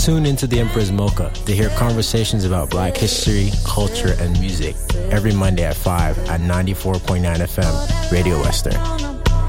Tune into The Emperor's Mocha to hear conversations about Black history, culture, and music every Monday at 5 at 94.9 FM, Radio Western.